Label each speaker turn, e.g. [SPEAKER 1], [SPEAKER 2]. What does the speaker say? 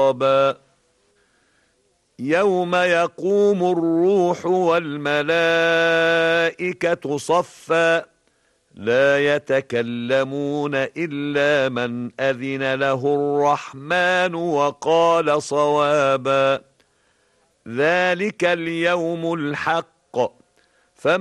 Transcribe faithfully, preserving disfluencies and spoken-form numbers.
[SPEAKER 1] خطابا يوم يقوم الروح والملائكة صفا لا يتكلمون إلا من أذن له الرحمن وقال صوابا ذلك اليوم الحق